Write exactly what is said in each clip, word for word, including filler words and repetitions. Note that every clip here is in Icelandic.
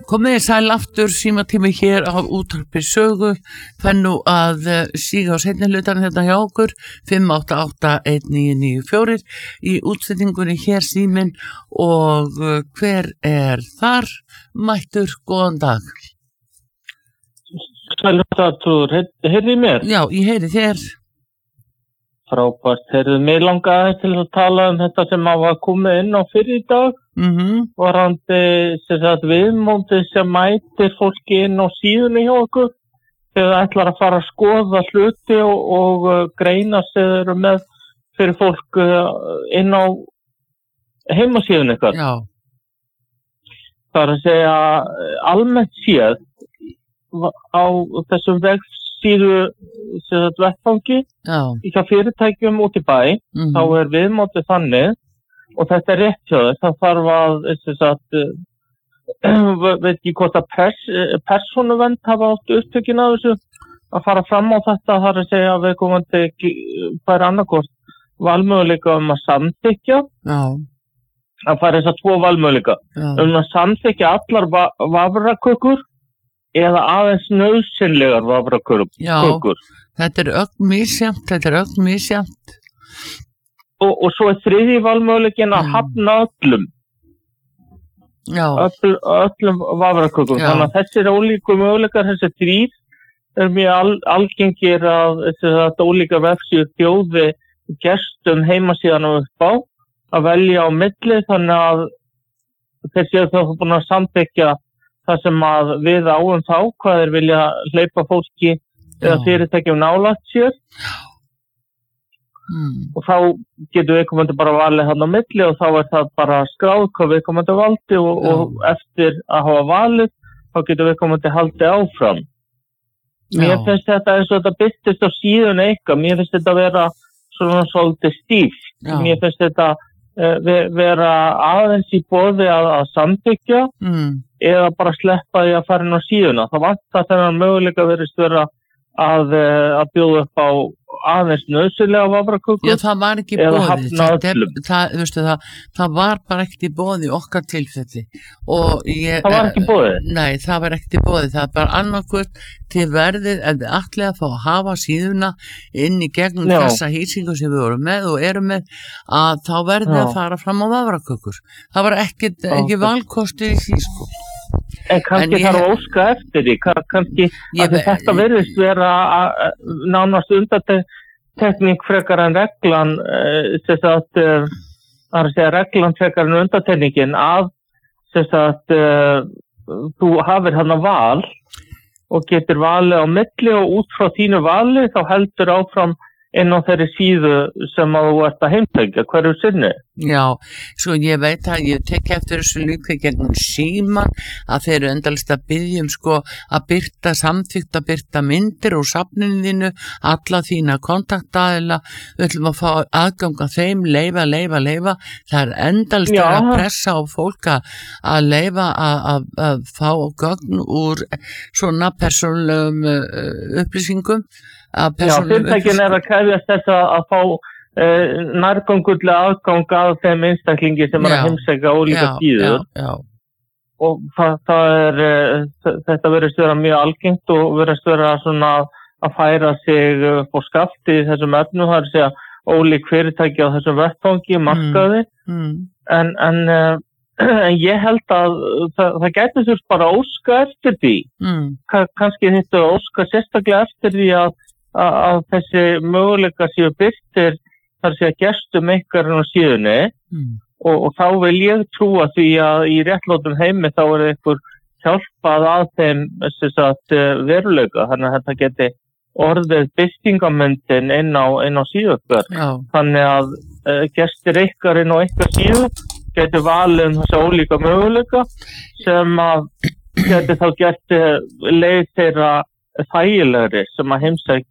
Komið sæl aftur, símatími hér á útvarpi sögu, fenn nú að uh, síga á seinni hlutan hérna hjá okkur, fimm átta átta eitt níu níu fjögur í útsetningunni hér síminn og uh, hver er þar? Mættur, góðan dag. Sælumstatur, heyrði mér? Já, ég heyri þér. Frábært, heyrðu mig langaði til að tala um þetta sem að var komið inn á fyrir í dag. Mm-hmm. Varandi sem sagt viðmótið sem mætir fólki inn á síðunni hjá okkur þegar það ætlar að fara að skoða hluti og, og uh, greina sem þeir eru með fyrir fólk uh, inn á heimasíðunni ykkar. Já. Það er að segja almennt séð á þessum vefsíðu sem sagt vettfangi í hjá fyrirtækjum út í bæ, mm-hmm. þá er viðmótið þannig. Og þetta er rétt hjá þess, það þarf að, þess að, veit ekki hvort að pers, persónuvernd hafa átt upptökin af þessu, að fara fram á þetta, þar að segja að við komum til hvað er annarkort valmöguleika um að samþykja, Já. að fara þess að tvo valmöguleika, Já. um að samþykja allar va vafrakökur eða aðeins nauðsynlegar vafrakökur. Já, þetta er ögn misjafnt, þetta er ögn misjafnt. Og, og svo er þriðji valmöguleikin að hafna öllum. Já. Öll, öllum vafrakökum. Þannig að þessir ólíku möguleikar, þessir þrír, er mjög al, algengir að þetta ólíka vefsíður bjóði gestum heimasíðan upp á að velja á milli, þannig að þeir séu þá búin að samþykkja það sem að við áum þá, hvað þeir vilja hleypa fólki eða fyrirtækjum nálægt sér. Mm. Og þá getur viðkomandi bara valið hann á milli og þá er það bara skráð hvað viðkomandi valdi og, og eftir að hafa valið þá getur viðkomandi haldið áfram. Mér Já. finnst þetta eins og þetta birtist á síðun eitthvað, mér finnst þetta vera svona svolítið stíft. Mér finnst þetta uh, vera aðeins í boði að, að samþykja mm. eða bara sleppa því að fara inn á síðuna. Það vantar þennan möguleika verið vera að, að bjóða upp á aðeins nöðsynlega vafrakökur. Já, það var ekki boði. Það, það, veistu, það, það var bara ekki boði okkar tilfelli. Og ég, það var ekki boði? Nei, það var ekki boði. Það er bara annarkvört til verðið en við allir að fá að hafa síðuna inn í gegnum Já. Þessa hýsingu sem við vorum með og erum með að þá verðið að fara fram á vafrakökur. Það var ekki, ekki valkostur í því sko. En kannski þarf að óska eftir því, kannski að þetta verðist vera nánast undantekning frekar en reglan, þess að það er að segja reglan frekar en undantekningin að þess að þú hafir hana val og getur valið á milli og út frá þínu vali þá heldur áfram inn á þeirri síðu sem að þú ert að heimtækja hverju sinni. Já, sko ég veit að ég tek eftir þessu líka gegnum síman að þeir eru endalist að biðja um sko að byrta samþykkt að byrta myndir úr safninu þínu, alla þína kontaktaðila, við ætlum að fá aðgang að þeim, leifa, leifa, leifa, það er endalist að pressa á fólk að leifa að, að, að fá gögn úr svona persónulegum uh, upplýsingum. Já, fyrirtækin er að krefjast þess að fá uh, nærgangullega aðgang að þeim einstaklingi sem já, er að heimsækja ólíka síður. Já, já. Og það, það er, uh, þetta verðist vera mjög algengt og verðist vera svona að færa sig upp á skafti í þessum efnum, það er að segja ólík fyrirtæki á þessum vettfangi, markaði, mm, mm. en, en, uh, en ég held að það, það gæti þurft bara óska eftir því, mm. kannski þetta óska sérstaklega eftir því að að þessi möguleika séu birtir þar sé að gestum einhverjum á síðunni mm. og, og þá vil ég trúa því að í réttlátum heimi þá er einhver hjálpað að þeim sagt, veruleika, þannig að þetta geti orðið birtingamyndin inn á, inn á síðuðkvör. Þannig að uh, gestir ykkar inn á einhver síðu geti valið um þessi ólíka möguleika sem að geti þá gert leið þeirra þægilegri sem að heimsækja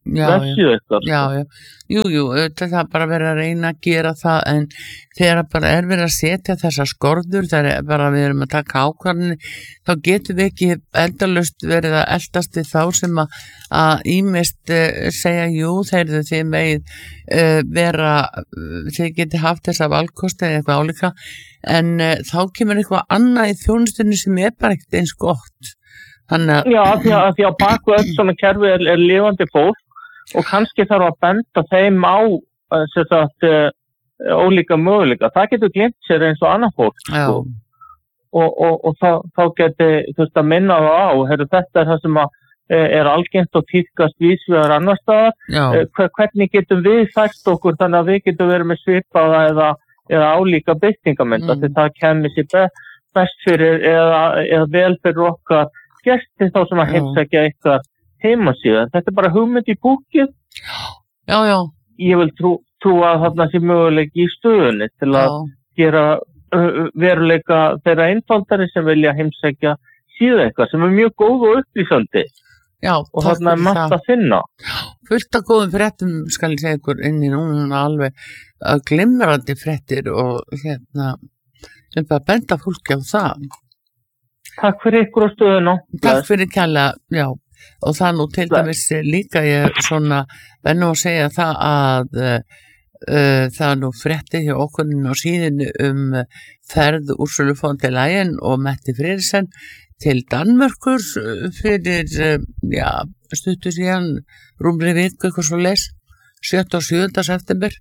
vefsíðu eitthvað. Já, já, jú, jú, það er bara verið að reyna að gera það en þegar bara er verið að setja þessar skorður, þegar er bara við erum að taka ákvarðinni, þá getum við ekki endalaust verið að eldast við þá sem að, að ímist uh, segja, jú, þeir þið megið uh, vera, uh, þeir geti haft þessa valkosti eða eitthvað álíka, en uh, þá kemur eitthvað annað í þjónustunni sem er bara ekkert eins gott. Þannig að... Já, því að, því að baku öll svona kerfi er, er lifandi fólk og kannski þarf að benda þeim á sem sagt, ólíka möguleika. Það getur glimt sér eins og annað fólk. Sko. Og, og, og þá, þá getur þú veist að minna það á. Heru, þetta er það sem að, er algengt og tíðkast vísvegar annar staðar. Hvernig getum við fært okkur þannig að við getum verið með svipaða eða, eða álíka byltingamynd. Mm. Það kemur sér best fyrir eða, eða vel fyrir okkar gestir þá sem að heimsækja eitthvað heimasíðan. Þetta er bara hugmynd í búkið. Já, já. Ég vil trú, trú að þarna sé möguleiki í stöðunni til að já. Gera uh, veruleika þeirra einfaldari sem vilja heimsækja síða eitthvað sem er mjög góð og upplýsandi. Já, og þarna er margt að finna. Fullt af góðum fréttum skal ég segja ykkur inn í núna alveg glimrandi fréttir og hérna sem bara benda fólki á það. Takk fyrir ykkur á stöðuna. Takk fyrir kjalla, já. Og það nú til dæmis líka ég svona vennu að segja það að uh, uh, það nú frétti hjá okkur á síðinu um ferð Ursulu von der Leyen og Mette Frederiksen til Danmörkur fyrir, uh, já, stuttu síðan rúmri viku, eitthvað svo leys, sjötta og sjöunda september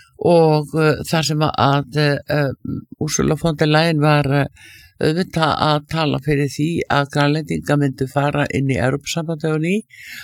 og uh, þar sem að uh, Ursula von der Leyen var uh, auðvitað að tala fyrir því að grænlendinga myndu fara inn í Evrópusambandið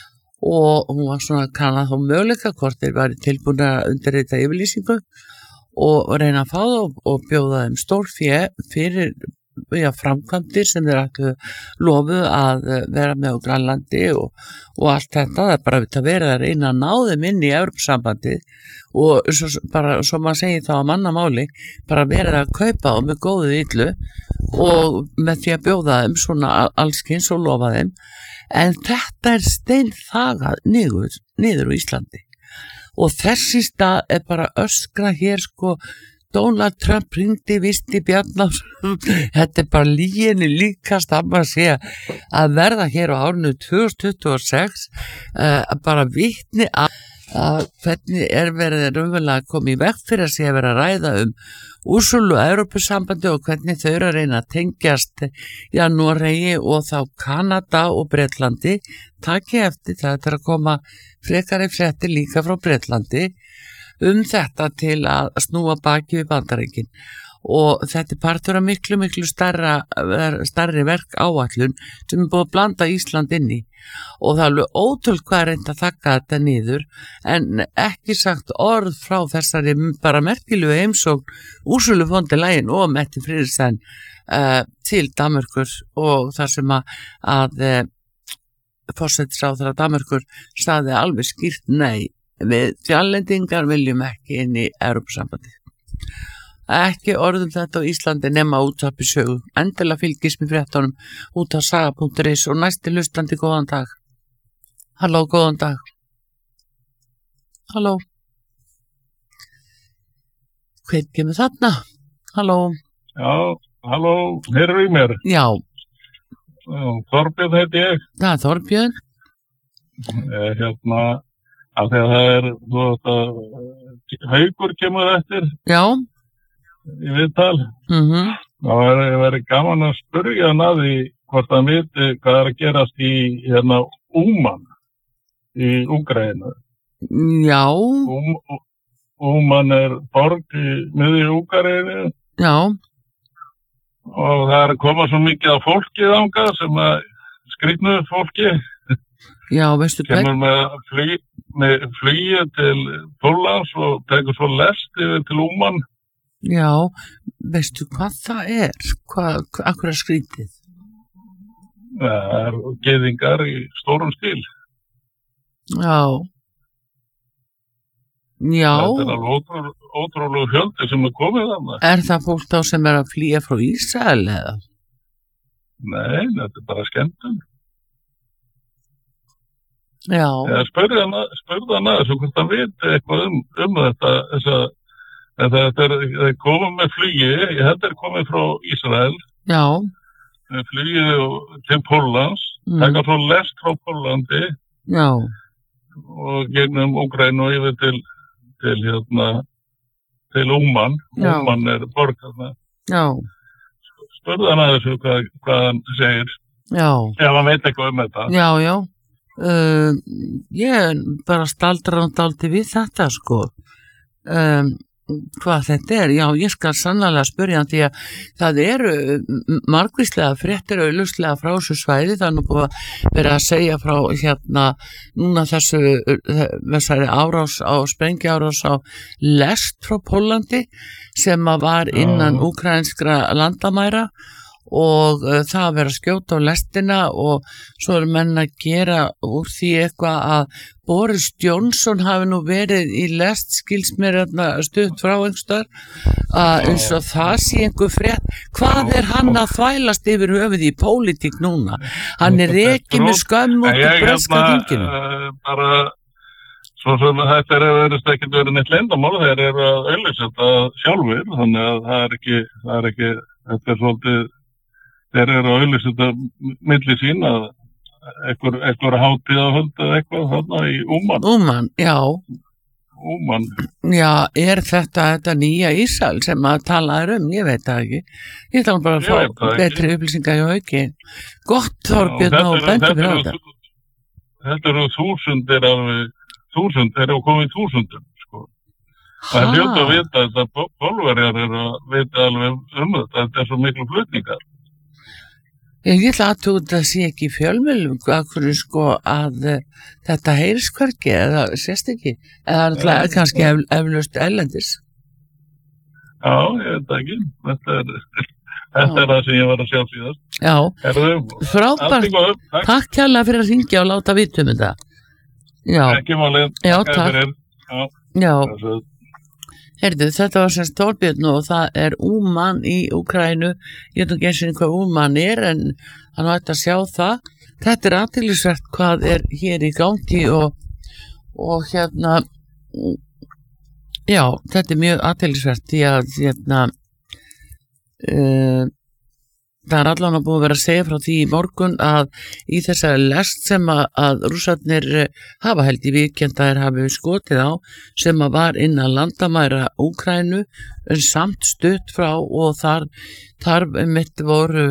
og hún var svona að kanna þá möguleika hvort þeir væri tilbúin að undirrita yfirlýsingu og reyna að fá þá og bjóða þeim stórfé fyrir já, framkvæmdir sem þeir ættu lofu að vera með á Grænlandi og, og allt þetta, það er bara að vera að reyna að ná þeim inn í Evrópusambandið og svo, bara, svo maður segir þá að mannamáli bara verið að kaupa og með góðu illu og með því að bjóða þeim svona allskins og lofa þeim en þetta er steinþagað niður, niður á Íslandi og þessi stað er bara öskra hér sko Donald Trump ringdi visti Bjarnar þetta er bara líginni líkast að maður sé að verða hér á árinu tvö þúsund tuttugu og sex uh, bara vitni að að hvernig er verið raunverulega að koma í veg fyrir að sé að vera að ræða um Úrsulu og Evrópusambandi og hvernig þau eru að reyna að tengjast já, Noregi og þá Kanada og Bretlandi taki eftir það er að koma frekari fréttir líka frá Bretlandi um þetta til að snúa baki við Bandaríkin og þetta er partur af miklu miklu starra, starri verk áætlun sem er búið að blanda Ísland inn í og það er alveg ótrúlega hvað er reynd að þakka þetta niður en ekki sagt orð frá þessari bara merkilegu heimsókn Ursulu von der Leyen og Mette Frederiksen uh, til Danmerkur og þar sem að, að uh, forsætisráðherra Danmerkur staði alveg skýrt nei við grænlendingar viljum ekki inn í Evrópusambandið ekki orðum þetta á Íslandi nema útvarpi sögu. Endilega fylgist með fréttunum út á saga punktur is og næsti hlustandi góðan dag. Halló, góðan dag. Halló. Hvern kemur þarna? Halló. Já, halló, heyrðu í mér? Já. Þorbjörn heiti ég. Það er Þorbjörn. Eh, hérna, af því að það er, þú veist að Haukur kemur eftir. Já. Í viðtal. Mhm. Þá er það verið gaman að spyrja hann að því hvort hann viti hvað er að gerast í hérna Úman í Úkraínu. Já. Úm, Úman er borg í miðju Úkraínu. Já. Og það er að koma svo mikið af fólki þangað sem að skrýtnu fólki. Já, veistu hvað? Kemur með flugi, með flugi til Póllands og tekur svo lest yfir til Úman. Já, veistu hvað það er? Hvað, akkur er skrítið? Það er gyðingar í stórum stíl. Já. Já. Þetta er alveg ótrú, ótrúlega fjöldi sem er komið þarna. Er það fólk þá sem er að flýja frá Ísrael eða? Nei, þetta er bara skemmtun. Já. Eða spurði hann, spurði hann aðeins og hvort hann viti eitthvað um, um þetta, þess að þetta er, er komið með flugi, ég held er komið frá Ísrael. Já. Flugið til Póllands, mm. taka frá lest frá Póllandi. Já. Og gegnum Úkraínu og yfir til, til hérna, til Úman. Úman er borg þarna. Já. Spurði hann aðeins hvað, hvað hann segir. Já. Ef hann veit eitthvað um þetta. Já, já. Uh, ég bara staldra hann dálítið við þetta, sko. Um, hvað þetta er, já, ég skal sannlega spyrja hann því að það eru margvíslega fréttir og augljóslega frá þessu svæði, það er nú búið að vera að segja frá hérna núna þessu þessari árás á, sprengjuárás á lest frá Póllandi sem að var innan já. Úkraínskra landamæra og uh, það að vera að skjóta á lestina og svo eru menn að gera úr því eitthvað að Boris Johnson hafi nú verið í lest skils mér stutt frá einhverstaðar að eins og það sé einhver frétt. Hvað er hann að þvælast yfir höfuð í pólitík núna? Hann er rekið með skömm út í breska þinginu. Uh, bara svo sem þetta er að verðast ekkert verið neitt leyndamál, þeir eru að auglýsa þetta sjálfur, þannig að það er ekki, það er ekki, þetta er svolítið þeir eru að auðvitað þetta milli sín að einhver, einhver hátíð að hölda eitthvað þarna í Úman. Úman, já. Úman. Já, er þetta þetta nýja Ísrael sem að tala um? Ég veit það ekki. Ég ætla bara að fá betri upplýsingar hjá Hauki. Gott, Þorbjörn, og bendur fyrir á þetta. Þetta eru þúsundir alveg, þúsund, þeir eru komið þúsundum, sko. Það er hljótt að vita að þetta Pólverjar eru að vita alveg um þetta, þetta er svo miklu flutningar. Ég ætla að þetta sé ekki í fjölmiðlum hverju sko að uh, þetta heyrist hvergi eða sést ekki eða alltaf ja, kannski ef, eflaust erlendis. Já, ég veit ekki. Þetta er, þetta er það sem ég var að sjá síðast. Já, Herðu, frábært. Takk, takk kærlega fyrir að hringja og láta vita um þetta. Já. Ekki málið. Já, takk. Já. Já. Heyrðu, þetta var semst Þorbjörn og það er Úman í Úkraínu. Ég veit ekki eins og hvað Úman er en hann vært að sjá það. Þetta er athyglisvert hvað er hér í gangi og, og hérna, já, þetta er mjög athyglisvert því að hérna, uh, það er allan að búið að vera að segja frá því í morgun að í þessari lest sem að, að rússarnir hafa held í viðkjent að þeir hafi skotið á sem að var innan landamæra Úkraínu en samt stutt frá og þar, þar mitt voru,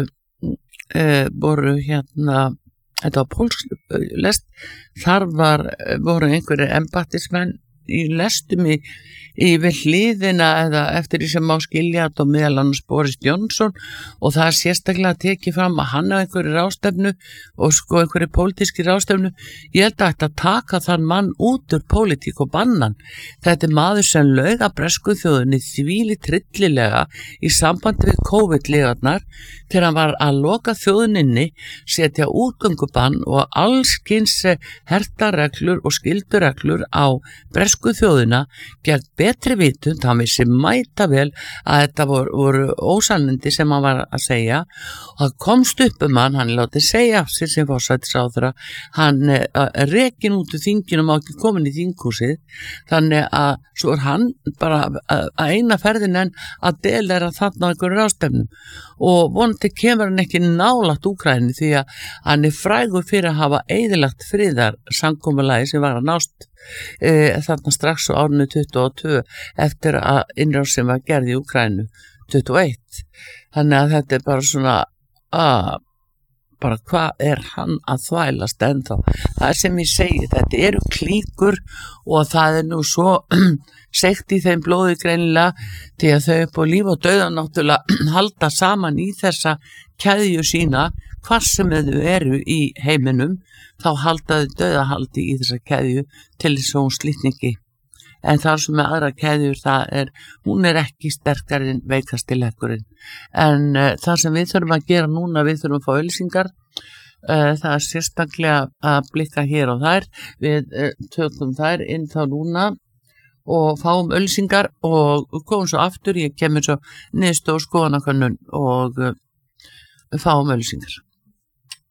e, voru hérna, þetta var pólsk lest, þar var, voru einhverjir embættismenn í lestum í yfir hliðina eða eftir því sem má skilja þetta og meðal annars Boris Johnson og það er sérstaklega tekið fram að hann á einhverju ráðstefnu og sko einhverju pólitíski ráðstefnu. Ég held að þetta taka þann mann út úr pólitík og bannan. Þetta er maður sem laug að bresku þjóðinni þvíli trillilega í sambandi við COVID-legarnar þegar hann var að loka þjóðuninni, setja útgöngubann og allskins hertareglur og skildureglur á bresku þjóðina gegn betri vitund, hann vissi mæta vel að þetta voru, voru ósannindi sem hann var að segja og það komst upp um hann, hann látið segja af sér sem forsætisráðherra, hann uh, rekin út úr þinginu og má ekki komin í þinghúsið, þannig að svo er hann bara að eina ferðin en að delera þarna á einhverju ráðstefnum og vonandi kemur hann ekki nálægt Úkraínu því að hann er frægur fyrir að hafa eyðilagt friðar samkomulagi sem var að nást e, þarna strax á árinu tuttugu og tvö eftir að innrásin var gerð í Úkraínu tuttugu og eitt. Þannig að þetta er bara svona að bara hvað er hann að þvælast ennþá. Það er sem ég segi, þetta eru klíkur og það er nú svo segt í þeim blóði greinilega því að þau upp á líf og dauða náttúrulega halda saman í þessa keðju sína hvar sem þau eru í heiminum þá halda þau dauðahaldi í þessa keðju til þess að hún slitni ekki. En það sem með aðra keðjur, það er, hún er ekki sterkari en veikasti lekkurinn. En uh, það sem við þurfum að gera núna, við þurfum að fá auglýsingar, uh, það er sérstaklega að blikka hér og þær, við uh, tökum þær inn þá núna og fáum auglýsingar og komum svo aftur, ég kemur svo niðurstu og skoðanakönnun og uh, fáum auglýsingar.